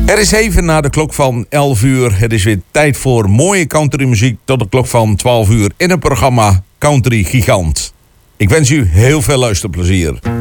Er is even na de klok van 11 uur. Het is weer tijd voor mooie countrymuziek tot de klok van 12 uur in het programma Country Gigant. Ik wens u heel veel luisterplezier.